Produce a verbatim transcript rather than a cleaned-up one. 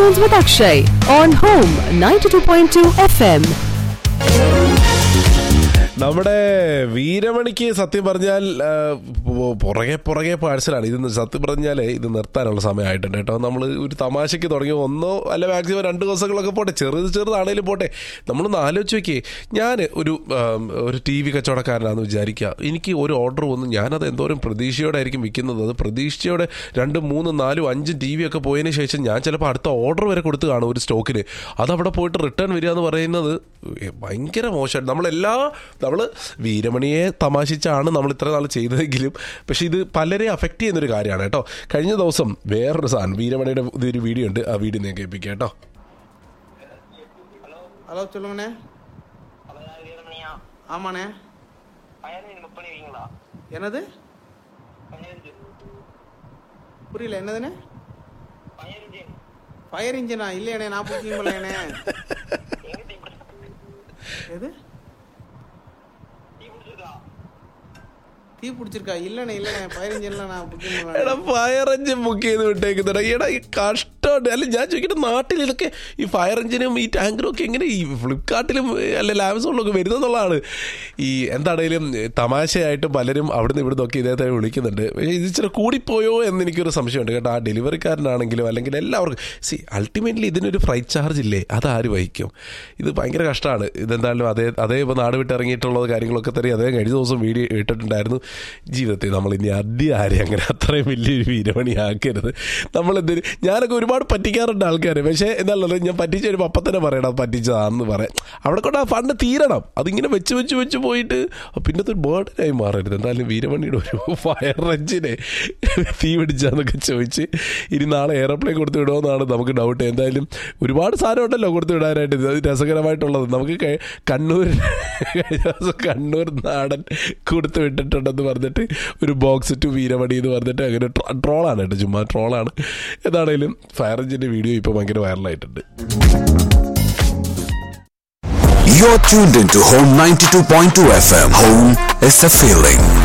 Afternoons with Akshay on Home ninety-two point two F M. നമ്മുടെ വീരമണിക്ക് സത്യം പറഞ്ഞാൽ പുറകെ പുറകെ പാഴ്സലാണ് ഇത്. സത്യം പറഞ്ഞാൽ ഇത് നിർത്താനുള്ള സമയമായിട്ടുണ്ട് കേട്ടോ. നമ്മൾ ഒരു തമാശയ്ക്ക് തുടങ്ങി ഒന്നോ അല്ല മാക്സിമം രണ്ട് ദിവസങ്ങളൊക്കെ പോട്ടെ, ചെറുത് ചെറുതാണേലും പോട്ടെ. നമ്മളൊന്ന് ആലോചിച്ച് നോക്കിയേ, ഞാൻ ഒരു ഒരു ടി വി കച്ചവടക്കാരനാണെന്ന് വിചാരിക്കുക. എനിക്ക് ഒരു ഓർഡർ വന്നു, ഞാനത് എന്തോരം പ്രതീക്ഷയോടെ ആയിരിക്കും വിൽക്കുന്നത്. അത് പ്രതീക്ഷയോടെ രണ്ടും മൂന്നും നാലും അഞ്ചും ടി വി ഒക്കെ പോയതിന് ശേഷം ഞാൻ ചിലപ്പോൾ അടുത്ത ഓർഡർ വരെ കൊടുത്ത് കാണും ഒരു സ്റ്റോക്കിന്. അതവിടെ പോയിട്ട് റിട്ടേൺ വരിക എന്ന് പറയുന്നത് ഭയങ്കര മോശമാണ്. നമ്മളെല്ലാ നമ്മൾ വീരമണിയെ തമാശിച്ചാണ് നമ്മൾ ഇത്ര നാൾ ചെയ്തതെങ്കിലും പക്ഷെ ഇത് പലരെ അഫക്റ്റ് ചെയ്യുന്നൊരു കാര്യമാണ് കേട്ടോ. കഴിഞ്ഞ ദിവസം വേറൊരു സാധനം വീരമണിയുടെ ഇതൊരു വീഡിയോ ഉണ്ട്, ആ വീഡിയോ ഞാൻ കേൾപ്പിക്കാം കേട്ടോ. ஹலோ சொல்லுங்கண்ணே. ஆமாண்ணே. என்னது புரியல, என்னதுண்ணே? ஃபயர் இன்ஜினா? இல்லையாண்ணே, நான் புக்கிங் பண்ணலையாண்ணே. எது തീ പിടിച്ചിരിക്കാ? ഇല്ലണേ ഇല്ലണേ, fire എഞ്ചിനിലാണ് booking. Fire engine book ചെയ്ത് വിട്ടേക്കുന്നുണ്ട്. എടാ ഈ കഷ്ടമുണ്ട്. അല്ല ഞാൻ ചോദിക്കട്ടെ, നാട്ടിൽ ഇതൊക്കെ ഈ ഫയർ എഞ്ചിനും ഈ ടാങ്കറും ഒക്കെ എങ്ങനെ ഈ ഫ്ലിപ്കാർട്ടിലും അല്ലെങ്കിൽ ആമസോണിലൊക്കെ വരുന്നതെന്നുള്ളതാണ്. ഈ എന്താണേലും തമാശയായിട്ട് പലരും അവിടുന്ന് ഇവിടുന്ന് ഒക്കെ ഇദ്ദേഹത്തെ വിളിക്കുന്നുണ്ട്. പക്ഷേ ഇത് ഇച്ചിരി കൂടിപ്പോയോ എന്ന് എനിക്കൊരു സംശയമുണ്ട് കേട്ടോ. ആ ഡെലിവറിക്കാരനാണെങ്കിലും അല്ലെങ്കിൽ എല്ലാവർക്കും സി അൾട്ടിമേറ്റ്ലി ഇതിനൊരു ഫ്രൈറ്റ് ചാർജ് ഇല്ലേ, അത് ആര് വഹിക്കും? ഇത് ഭയങ്കര കഷ്ടമാണ്. ഇതെന്തായാലും അതേ അതേ ഇപ്പോൾ നാട് വിട്ട് ഇറങ്ങിയിട്ടുള്ളത് കാര്യങ്ങളൊക്കെ തന്നെ അദ്ദേഹം കഴിഞ്ഞ ദിവസം വീഡിയോ ഇട്ടിട്ടുണ്ടായിരുന്നു. ജീവിതത്തിൽ നമ്മൾ ഇനി ആദ്യം ആരെയും അങ്ങനെ അത്രയും വലിയൊരു വീരമണിയാക്കരുത്. നമ്മളെന്തിന് ഞാനൊക്കെ ഒരുപാട് പറ്റിക്കാറുണ്ട് ആൾക്കാർ. പക്ഷേ എന്താണല്ലോ ഞാൻ പറ്റിച്ച ഒരു അപ്പം തന്നെ പറയണം പറ്റിച്ചതാണെന്ന് പറയാം. അവിടെ കൊണ്ട് ആ ഫണ്ട് തീരണം. അതിങ്ങനെ വെച്ച് വെച്ച് വെച്ച് പോയിട്ട് പിന്നത്തെ ഒരു ബേർഡനായി മാറരുത്. എന്തായാലും വീരമണിയുടെ ഒരു ഫയർ എഞ്ചിനെ തീ പിടിച്ചാന്നൊക്കെ ചോദിച്ച് ഇനി നാളെ എയർപ്ലെയിൻ കൊടുത്ത് വിടുമെന്നാണ് നമുക്ക് ഡൗട്ട്. എന്തായാലും ഒരുപാട് സാധനം ഉണ്ടല്ലോ കൊടുത്ത് വിടാനായിട്ട്. ഇത് രസകരമായിട്ടുള്ളത് നമുക്ക് കണ്ണൂർ കണ്ണൂർ നാടൻ കൊടുത്ത് വിട്ടിട്ടുണ്ടെന്ന് പറഞ്ഞിട്ട് ഒരു ബോക്സ് ടു വീരമണി എന്ന് പറഞ്ഞിട്ട് അങ്ങനെ ട്രോളാണ് കേട്ടോ, ചുമ്മാ ട്രോളാണ്. എന്താണേലും ഫയർ എഞ്ചിന്റെ വീഡിയോ ഇപ്പോൾ ഭയങ്കര വൈറലായിട്ടുണ്ട്. You're tuned into Home ninety-two point two F M. Home is a feeling.